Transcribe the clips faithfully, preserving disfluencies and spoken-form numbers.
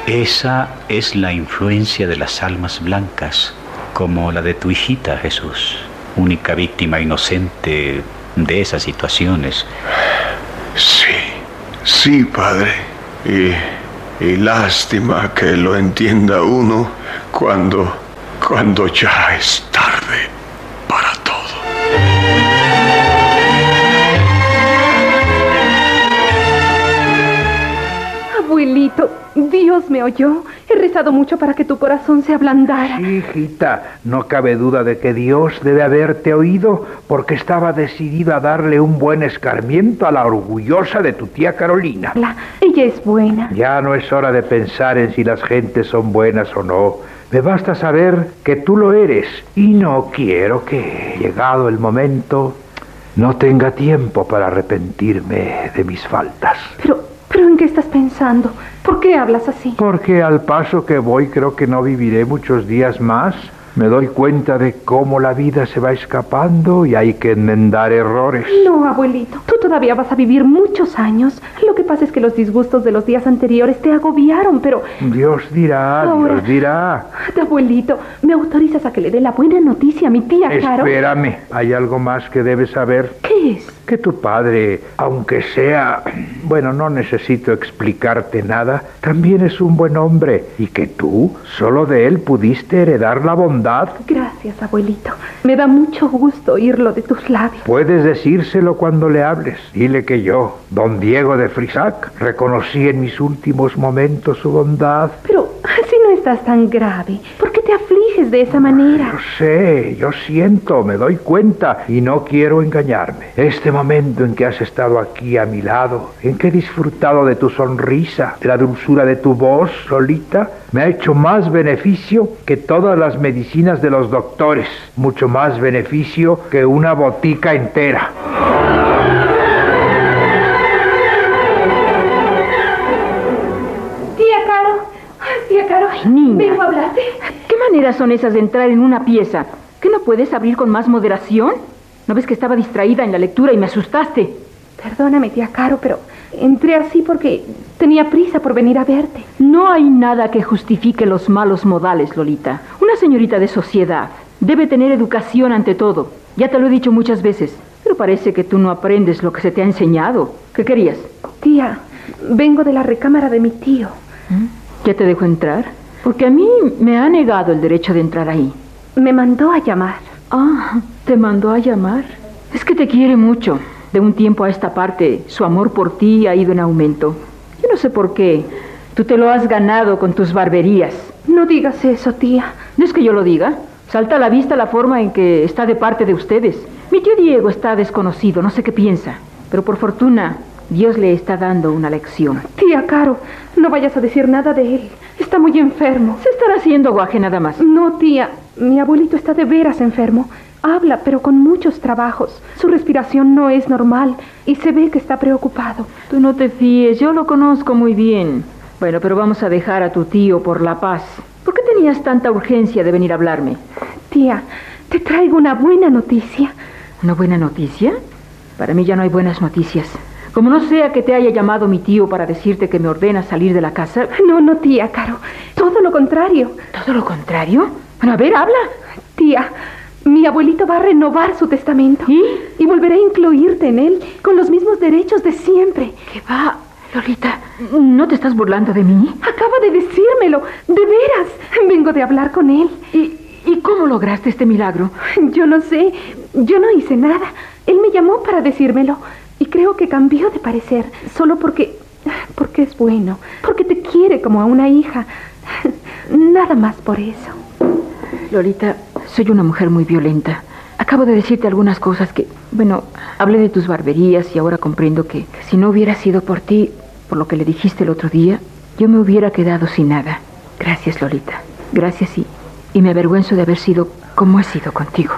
Esa es la influencia de las almas blancas, como la de tu hijita, Jesús, única víctima inocente de esas situaciones. Sí, sí, padre. Y, y lástima que lo entienda uno cuando, cuando ya es tarde para todo. Abuelito, Dios me oyó. He rezado mucho para que tu corazón se ablandara. Sí, hijita, no cabe duda de que Dios debe haberte oído, porque estaba decidido a darle un buen escarmiento a la orgullosa de tu tía Carolina. La, ella es buena. Ya no es hora de pensar en si las gentes son buenas o no. Me basta saber que tú lo eres, y no quiero que, llegado el momento, no tenga tiempo para arrepentirme de mis faltas. Pero... ¿Pero en qué estás pensando? ¿Por qué hablas así? Porque al paso que voy creo que no viviré muchos días más. Me doy cuenta de cómo la vida se va escapando y hay que enmendar errores. No, abuelito, tú todavía vas a vivir muchos años. Lo que pasa es que los disgustos de los días anteriores te agobiaron, pero... Dios dirá, Ahora, Dios dirá. Abuelito, ¿me autorizas a que le dé la buena noticia a mi tía Caro? Espérame, hay algo más que debes saber. ¿Qué es? Que tu padre, aunque sea... Bueno, no necesito explicarte nada, también es un buen hombre. Y que tú, solo de él pudiste heredar la bondad. Gracias, abuelito. Me da mucho gusto oírlo de tus labios. Puedes decírselo cuando le hables. Dile que yo, don Diego de Frisac, reconocí en mis últimos momentos su bondad. Pero si no estás tan grave, ¿por qué te afliges de esa manera? Yo sé, yo siento, me doy cuenta y no quiero engañarme. Este momento en que has estado aquí a mi lado, en que he disfrutado de tu sonrisa, de la dulzura de tu voz, Lolita, me ha hecho más beneficio que todas las medicinas de los doctores, mucho más beneficio que una botica entera. Tía Caro, tía Caro, ay, niña, vengo a hablarte. ¿Qué maneras son esas de entrar en una pieza? ¿Que no puedes abrir con más moderación? ¿No ves que estaba distraída en la lectura y me asustaste? Perdóname, tía Caro, pero entré así porque tenía prisa por venir a verte. No hay nada que justifique los malos modales, Lolita. Una señorita de sociedad debe tener educación ante todo. Ya te lo he dicho muchas veces, pero parece que tú no aprendes lo que se te ha enseñado. ¿Qué querías? Tía, vengo de la recámara de mi tío. ¿Ya te dejo entrar? Porque a mí me ha negado el derecho de entrar ahí. Me mandó a llamar. Ah, ¿te mandó a llamar? Es que te quiere mucho. De un tiempo a esta parte, su amor por ti ha ido en aumento. Yo no sé por qué. Tú te lo has ganado con tus barberías. No digas eso, tía. No es que yo lo diga. Salta a la vista la forma en que está de parte de ustedes. Mi tío Diego está desconocido, no sé qué piensa. Pero por fortuna, Dios le está dando una lección. Tía Caro, no vayas a decir nada de él. Está muy enfermo. Se estará haciendo guaje nada más. No, tía. Mi abuelito está de veras enfermo. Habla, pero con muchos trabajos. Su respiración no es normal y se ve que está preocupado. Tú no te fíes, yo lo conozco muy bien. Bueno, pero vamos a dejar a tu tío por la paz. ¿Por qué tenías tanta urgencia de venir a hablarme? Tía, te traigo una buena noticia. ¿Una buena noticia? Para mí ya no hay buenas noticias. Como no sea que te haya llamado mi tío para decirte que me ordena salir de la casa. No, no, tía, Caro. Todo lo contrario. ¿Todo lo contrario? Bueno, a ver, habla. Tía, mi abuelito va a renovar su testamento. ¿Y? Y volverá a incluirte en él con los mismos derechos de siempre. ¿Qué va? Lolita, ¿no te estás burlando de mí? Acaba de decírmelo. De veras. Vengo de hablar con él. ¿Y, y cómo lograste este milagro? Yo no sé. Yo no hice nada. Él me llamó para decírmelo. Y creo que cambió de parecer. Solo porque... Porque es bueno. Porque te quiere como a una hija. Nada más por eso. Lolita, soy una mujer muy violenta. Acabo de decirte algunas cosas que... Bueno, hablé de tus barberías y ahora comprendo que, que si no hubiera sido por ti, por lo que le dijiste el otro día, yo me hubiera quedado sin nada. Gracias, Lolita. Gracias y, y me avergüenzo de haber sido como he sido contigo.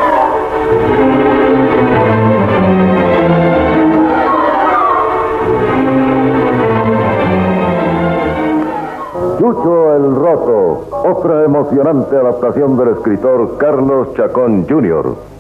Chucho el Roto, otra emocionante adaptación del escritor Carlos Chacón junior